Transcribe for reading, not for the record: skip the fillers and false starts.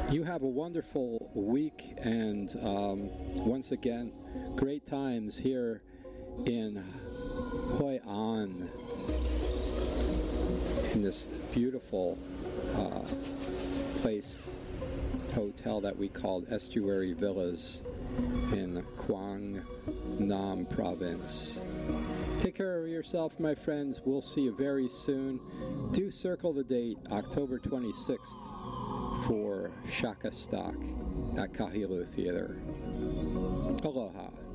You have a wonderful week, and once again, great times here in Hoi An, in this beautiful place, hotel that we called Estuary Villas in Quang Nam Province. Take care of yourself, my friends. We'll see you very soon. Do circle the date, October 26th, for Shaka Stock at Kahilu Theater. Aloha.